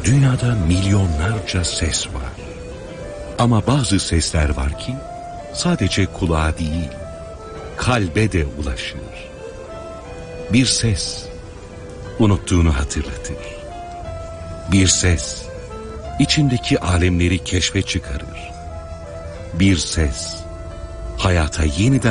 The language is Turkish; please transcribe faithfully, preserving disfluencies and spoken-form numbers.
Dünyada milyonlarca ses var. Ama bazı sesler var ki sadece kulağa değil, kalbe de ulaşır. Bir ses unuttuğunu hatırlatır. Bir ses içindeki alemleri keşfe çıkarır. Bir ses hayata yeniden